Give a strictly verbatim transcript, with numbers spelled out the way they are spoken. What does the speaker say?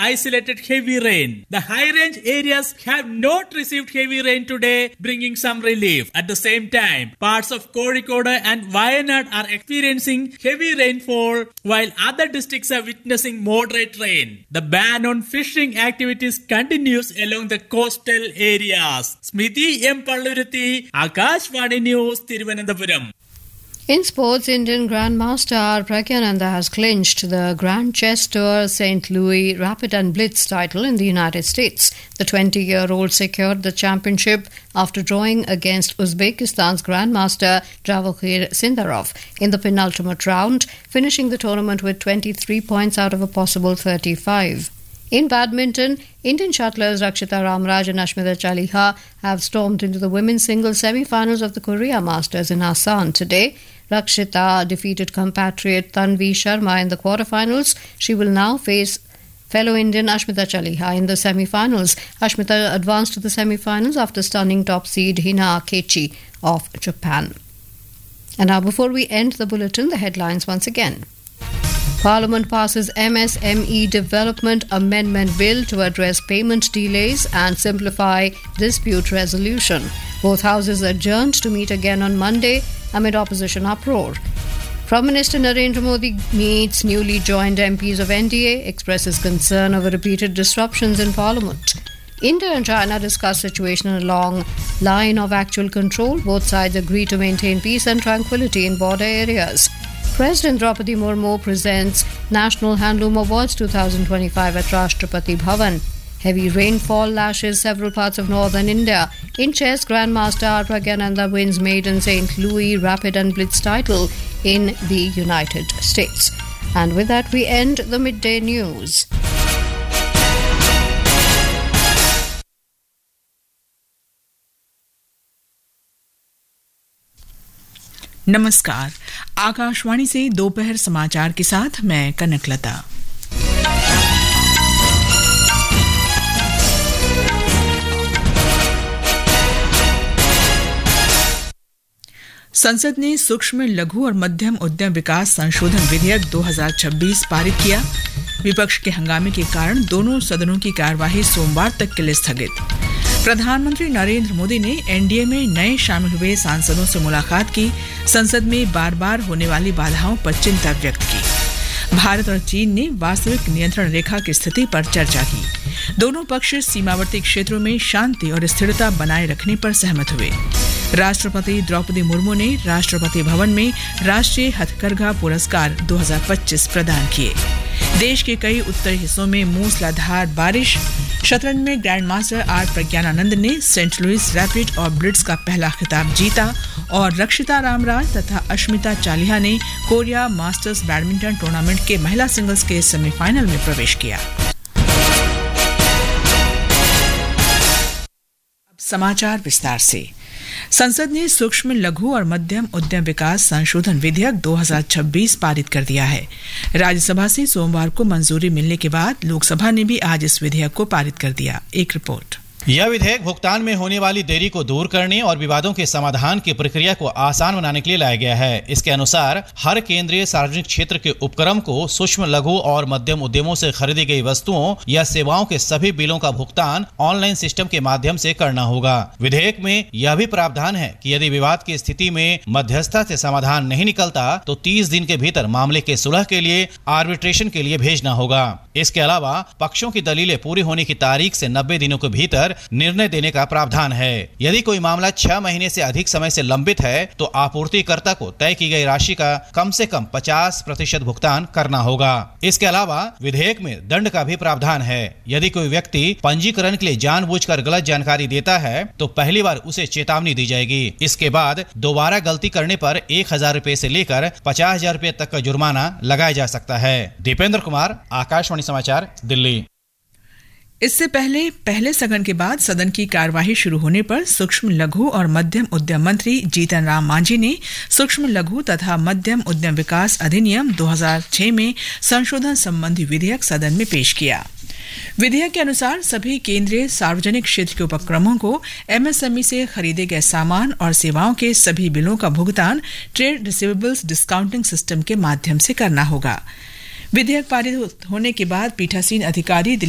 isolated heavy rain. The high-range areas have not received heavy rain today, bringing some relief. At the same time, parts of Kozhikode and Wayanad are experiencing heavy rainfall, while other districts are witnessing moderate rain. The ban on fishing activities continues along the coastal areas. Smriti M. Palluruthi, Akashvani News, Thiruvananthapuram. In sports, Indian Grandmaster Pragyananda has clinched the Grand Chess Tour Saint Louis Rapid and Blitz title in the United States. The twenty-year-old secured the championship after drawing against Uzbekistan's Grandmaster Javokhir Sindarov in the penultimate round, finishing the tournament with twenty-three points out of a possible thirty-five. In badminton, Indian shuttlers Rakshita Ramraj and Ashmita Chaliha have stormed into the women's singles semi-finals of the Korea Masters in Asan today. Rakshita defeated compatriot Tanvi Sharma in the quarterfinals. She will now face fellow Indian Ashmita Chaliha in the semi-finals. Ashmita advanced to the semi-finals after stunning top seed Hina Akechi of Japan. And now, before we end the bulletin, the headlines once again. Parliament passes M S M E Development Amendment Bill to address payment delays and simplify dispute resolution. Both houses adjourned to meet again on Monday amid opposition uproar. Prime Minister Narendra Modi meets newly joined M Ps of N D A, expresses concern over repeated disruptions in Parliament. India and China discuss situation along line of actual control. Both sides agree to maintain peace and tranquility in border areas. President Draupadi Murmu presents National Handloom Awards twenty twenty-five at Rashtrapati Bhavan. Heavy rainfall lashes several parts of northern India. In chess, Grandmaster Pragyananda wins maiden Saint Louis Rapid and Blitz title in the United States. And with that, we end the midday news. नमस्कार, आकाशवाणी से दोपहर समाचार के साथ मैं कनकलता। संसद ने सूक्ष्म, लघु और मध्यम उद्यम विकास संशोधन विधेयक दो हज़ार छब्बीस पारित किया। विपक्ष के हंगामे के कारण दोनों सदनों की कार्यवाही सोमवार तक के लिए स्थगित। प्रधानमंत्री नरेंद्र मोदी ने एनडीए में नए शामिल हुए सांसदों से मुलाकात की। संसद में बार बार होने वाली बाधाओं पर चिंता व्यक्त की। भारत और चीन ने वास्तविक नियंत्रण रेखा की स्थिति पर चर्चा की। दोनों पक्ष सीमावर्ती क्षेत्रों में शांति और स्थिरता बनाए रखने पर सहमत हुए। राष्ट्रपति द्रौपदी मुर्मू ने राष्ट्रपति भवन में राष्ट्रीय हथकरघा पुरस्कार दो हज़ार पच्चीस प्रदान किए। देश के कई उत्तरी हिस्सों में मूसलाधार बारिश। शतरंज में ग्रैंड मास्टर आर प्रज्ञानानंद ने सेंट लुइस रैपिड और ब्लिट्ज का पहला खिताब जीता और रक्षिता रामराज तथा अश्मिता चालिहा ने कोरिया मास्टर्स बैडमिंटन टूर्नामेंट के महिला सिंगल्स के सेमीफाइनल में प्रवेश किया। अब समाचार विस्तार से। संसद ने सूक्ष्म, लघु और मध्यम उद्यम विकास संशोधन विधेयक दो हज़ार छब्बीस पारित कर दिया है। राज्यसभा से सोमवार को मंजूरी मिलने के बाद लोकसभा ने भी आज इस विधेयक को पारित कर दिया। एक रिपोर्ट। यह विधेयक भुगतान में होने वाली देरी को दूर करने और विवादों के समाधान की प्रक्रिया को आसान बनाने के लिए लाया गया है। इसके अनुसार हर केंद्रीय सार्वजनिक क्षेत्र के उपक्रम को सूक्ष्म, लघु और मध्यम उद्यमों से खरीदी गई वस्तुओं या सेवाओं के सभी बिलों का भुगतान ऑनलाइन सिस्टम के माध्यम से करना होगा। विधेयक में यह भी प्रावधान है कि यदि विवाद की स्थिति में मध्यस्थता से समाधान नहीं निकलता तो तीस दिन के भीतर मामले के सुलह के लिए आर्बिट्रेशन के लिए भेजना होगा। इसके अलावा पक्षों की दलीलें पूरी होने की तारीख से नब्बे दिनों के भीतर निर्णय देने का प्रावधान है। यदि कोई मामला छह महीने से अधिक समय से लंबित है तो आपूर्तिकर्ता को तय की गई राशि का कम से कम पचास प्रतिशत भुगतान करना होगा। इसके अलावा विधेयक में दंड का भी प्रावधान है। यदि कोई व्यक्ति पंजीकरण के लिए जानबूझकर गलत जानकारी देता है तो पहली बार उसे चेतावनी दी जाएगी। इसके बाद दोबारा गलती करने पर एक हजार रूपए से लेकर पचास हजार रूपए तक का जुर्माना लगाया जा सकता है। दीपेंद्र कुमार, आकाशवाणी समाचार, दिल्ली। इससे पहले पहले सदन के बाद सदन की कार्यवाही शुरू होने पर सूक्ष्म, लघु और मध्यम उद्यम मंत्री जीतन राम मांझी ने सूक्ष्म, लघु तथा मध्यम उद्यम विकास अधिनियम दो हज़ार छह में संशोधन संबंधी विधेयक सदन में पेश किया। विधेयक के अनुसार सभी केंद्रीय सार्वजनिक क्षेत्र के उपक्रमों को एमएसएमई से खरीदे गए सामान और सेवाओं के सभी बिलों का भुगतान ट्रेड रिसीवेबल्स डिस्काउंटिंग सिस्टम के माध्यम से करना होगा। विधेयक पारित होने के बाद पीठासीन अधिकारी